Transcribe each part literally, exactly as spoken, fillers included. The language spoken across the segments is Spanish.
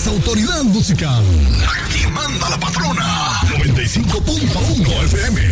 autoridad musical. Aquí manda la patrona. noventa y cinco punto uno F M.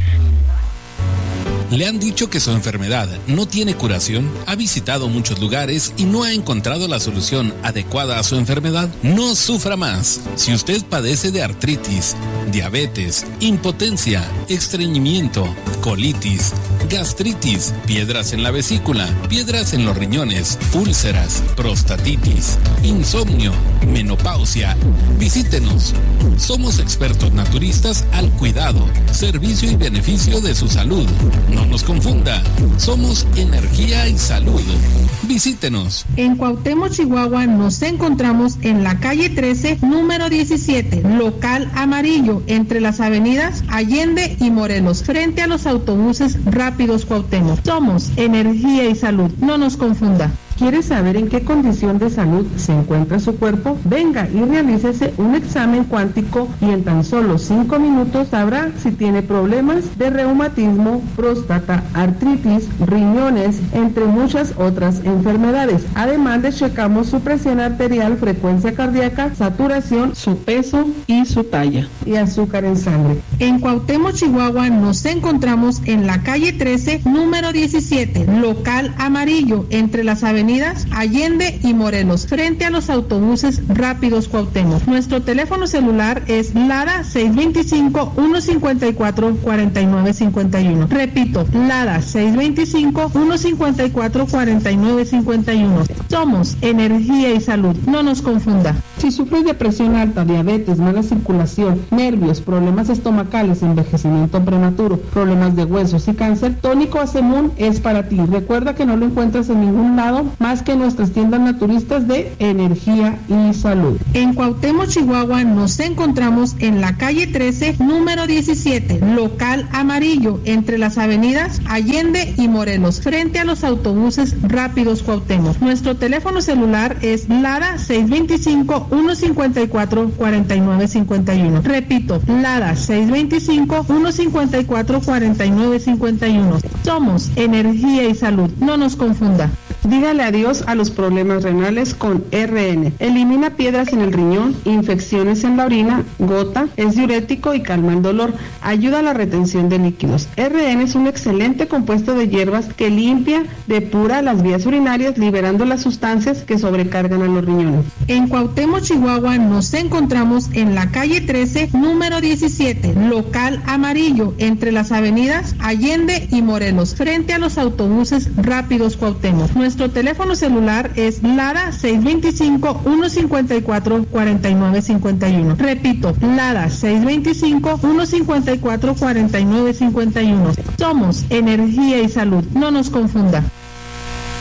¿Le han dicho que su enfermedad no tiene curación? ¿Ha visitado muchos lugares y no ha encontrado la solución adecuada a su enfermedad? No sufra más. Si usted padece de artritis, diabetes, impotencia, estreñimiento, colitis, gastritis, piedras en la vesícula, piedras en los riñones, úlceras, prostatitis, insomnio, menopausia, visítenos. Somos expertos naturistas al cuidado, servicio y beneficio de su salud. No nos confunda, somos Energía y Salud. Visítenos. En Cuauhtémoc, Chihuahua, nos encontramos en la calle trece, número diecisiete, local amarillo, entre las avenidas Allende y Morelos, frente a los autobuses rápidos Cuauhtémoc. Somos Energía y Salud, no nos confunda. ¿Quiere saber en qué condición de salud se encuentra su cuerpo? Venga y realícese un examen cuántico y en tan solo cinco minutos sabrá si tiene problemas de reumatismo, próstata, artritis, riñones, entre muchas otras enfermedades. Además le checamos su presión arterial, frecuencia cardíaca, saturación, su peso y su talla y azúcar en sangre. En Cuauhtémoc, Chihuahua, nos encontramos en la calle trece, número diecisiete, local amarillo, entre las avenidas Allende y Morelos, frente a los autobuses rápidos Cuauhtémoc. Nuestro teléfono celular es LADA seis dos cinco, uno cinco cuatro, cuatro nueve cinco uno. Repito, LADA seis dos cinco, uno cinco cuatro, cuatro nueve cinco uno. Somos Energía y Salud, no nos confunda. Si sufres de presión alta, diabetes, mala circulación, nervios, problemas estomacales, envejecimiento prematuro, problemas de huesos y cáncer, Tónico Asemun es para ti. Recuerda que no lo encuentras en ningún lado más que en nuestras tiendas naturistas de Energía y Salud. En Cuauhtémoc, Chihuahua, nos encontramos en la calle trece, número diecisiete, local amarillo, entre las avenidas Allende y Morelos, frente a los autobuses rápidos Cuauhtémoc. Nuestro teléfono celular es LADA seis dos cinco, uno cinco cuatro, cuatro nueve cinco uno. Repito, LADA seis dos cinco, uno cinco cuatro, cuatro nueve cinco uno. Somos Energía y Salud, no nos confunda. Dígale adiós a los problemas renales con R N. Elimina piedras en el riñón, infecciones en la orina, gota, es diurético y calma el dolor. Ayuda a la retención de líquidos. R N es un excelente compuesto de hierbas que limpia, depura las vías urinarias, liberando las sustancias que sobrecargan a los riñones. En Cuauhtémoc, Chihuahua, nos encontramos en la calle trece, número diecisiete, local amarillo, entre las avenidas Allende y Morelos, frente a los autobuses rápidos Cuauhtémoc. Nuestro teléfono celular es LADA seis dos cinco, uno cinco cuatro, cuatro nueve cinco uno. Repito, LADA seis dos cinco, uno cinco cuatro, cuatro nueve cinco uno. Somos Energía y Salud, no nos confunda.